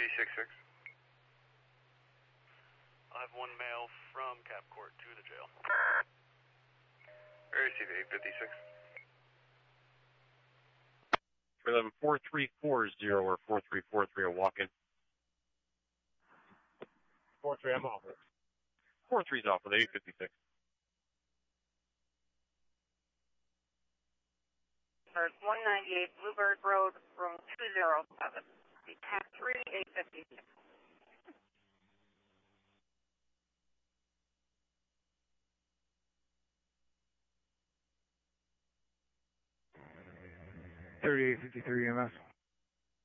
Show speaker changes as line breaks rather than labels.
856.
I have one mail from Cap Court to the jail.
Receive 856.
4340 or 4343 are walking.
43, I'm off it.
43's off with 856.
198 Bluebird Road, room 207. Cat 3, 856.
$38.53 EMS.